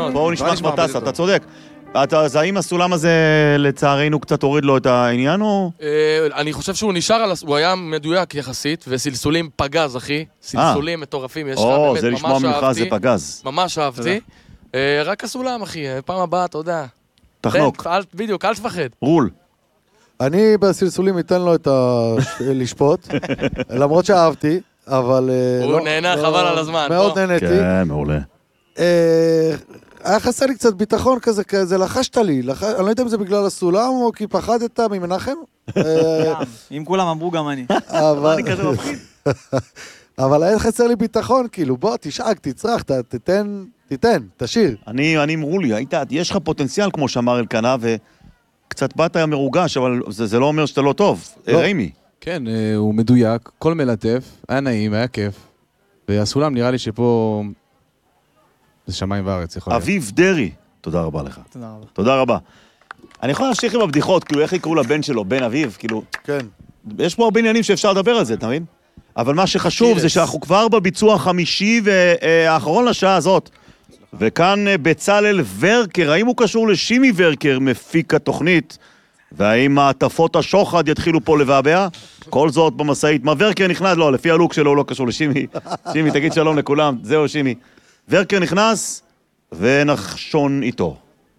בואו נשמע שמרטסה, אתה צודק. אז האם הסולם הזה לצערנו קצת הוריד לו את העניין או? אני חושב שהוא נשאר, הוא היה מדויק יחסית, וסלסולים פגז, אחי. סלסולים מטורפים, יש לך באמת, זה לשמוע ממך, זה פגז. ממש אהבתי. רק הסולם, אחי, פעם הבאה, אתה יודע. תחנוק. בדיוק, אל תפחד. רול. אני בסלסולים אתן לו את לשפוט, למרות שאהבתי, אבל... הוא נהנה חבל על הזמן. מאוד נהניתי. כן, מעולה. היה חסר לי קצת ביטחון כזה, לחשת לי, אני לא יודע אם זה בגלל הסולם או כי פחדת ממנחם. אם כולם אמרו גם אני. אני כזה מפחיד. אבל היה חסר לי ביטחון, כאילו, בוא, תשעק, תצרח, תיתן, תשאיר. אני אמרו לי, יש לך פוטנציאל, כמו שאמר אלקנה, וקצת באת מרוגש, אבל זה לא אומר שאתה לא טוב. ריימי. כן, הוא מדויק, כל מלטף, היה נעים, היה כיף. והסולם נראה לי שפה... זה שמיים וארץ, יכול להיות. אביב דרי, תודה רבה לך. תודה רבה. תודה רבה. אני יכול להמשיך עם הבדיחות, כאילו, איך יקראו לבן שלו, בן אביב, כאילו... כן. יש פה הרבה עניינים שאפשר לדבר על זה, אתה מבין? אבל מה שחשוב זה שאנחנו כבר בביצוע החמישי והאחרון לשעה הזאת. וכאן בצלאל ורקר, האם הוא קשור לשימי ורקר, מפיק התוכנית? והאם מעטפות השוחד יתחילו פה לבעבע? כל זאת במסעית. מה ורקר נכנס? לא, לפי הלוק שלו הוא לא קשור לשימי. שימי, תגיד שלום לכולם. זהו, שימי. ורקר נכנס ונחשון איתו.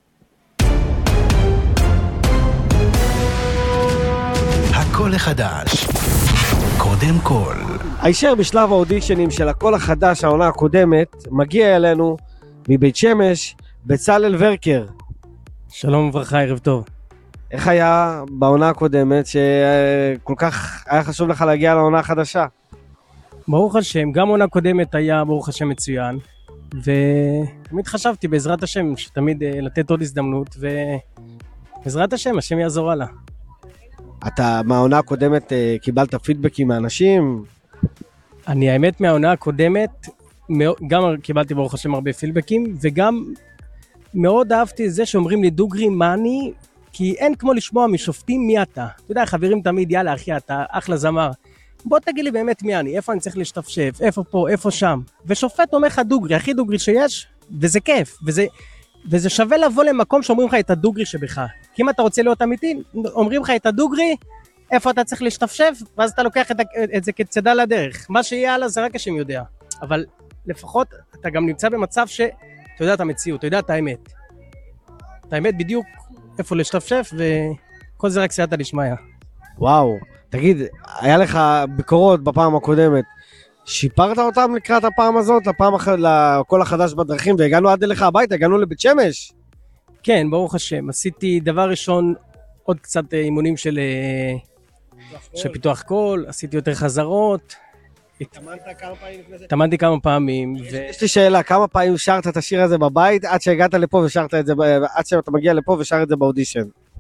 הכל החדש. קודם כל. הישר בשלב האודישנים של הכל החדש, העונה הקודמת, מגיע אלינו מבית שמש, בצלאל ורקר. שלום וברכה, ערב טוב. איך היה בעונה הקודמת שכל כך היה חשוב לך להגיע לעונה החדשה? ברוך השם, גם עונה קודמת היה ברוך השם מצוין, ותמיד חשבתי בעזרת השם שתמיד לתת עוד הזדמנות, ובעזרת השם השם יעזור הלאה. אתה מהעונה הקודמת קיבלת פידבקים מאנשים? אני האמת מהעונה הקודמת גם קיבלתי ברוך השם הרבה פידבקים, וגם מאוד אהבתי זה שאומרים לי דוגרי מה אני, כי אין כמו לשמוע משופטים מי אתה. אתה יודע, חברים תמיד, יאללה אחי, אתה אחלה זמר. בוא תגיד לי באמת מי אני, איפה אני צריך להשתפשף, איפה פה, איפה שם. ושופט אומר לך דוגרי, הכי דוגרי שיש, וזה כיף, וזה שווה לבוא למקום שאומרים לך את הדוגרי שבך. כי אם אתה רוצה להיות אמיתי, אומרים לך את הדוגרי, איפה אתה צריך להשתפשף, ואז אתה לוקח את זה כצדה לדרך. מה שיהיה הלאה זה רק השם יודע. אבל לפחות אתה גם נמצא במצב שאתה יודע את המציאות, אתה יודע את האמת. את האמת בדיוק איפה להשתפשף, וכל זה רק סייעתא דשמיא. וואו, תגיד, היה לך ביקורות בפעם הקודמת, שיפרת אותם לקראת הפעם הזאת, לכל החדש בדרכים, והגענו עד אליך הביתה, הגענו לבית שמש? כן, ברוך השם, עשיתי דבר ראשון, עוד קצת אימונים של פיתוח קול, עשיתי יותר חזרות. התאמנתי כמה פעמים. יש לי שאלה, כמה פעמים שרת את השיר הזה בבית, עד שהגעת לפה ושרת את זה, עד שאתה מגיע לפה ושר את זה באודישן?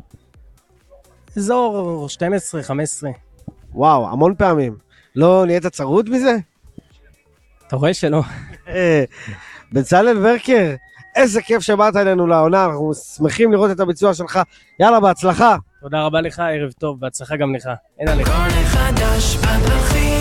אזור 12-15. וואו, המון פעמים. לא נהיית צרוד מזה? אתה רואה שלא. בצלאל ורקר, איזה כיף שבאת אלינו לעונה, אנחנו שמחים לראות את הביצוע שלך. יאללה, בהצלחה. תודה רבה לך, ערב טוב, בהצלחה גם לך. אין עליך. הכל חדש בדרכים.